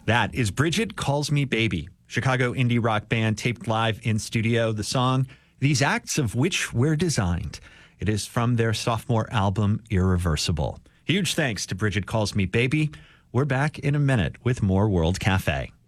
That is Bridget Calls Me Baby, Chicago indie rock band taped live in studio. The song, These Acts of Which We're Designed. It is from their sophomore album, Irreversible. Huge thanks to Bridget Calls Me Baby. We're back in a minute with more World Cafe.